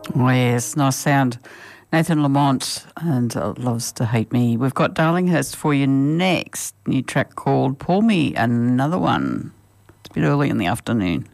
Oh, yes, nice sound. Nathan Lamont and Loves to Hate Me. We've got Darlinghurst for you next. New track called Pour Me Another One. It's a bit early in the afternoon.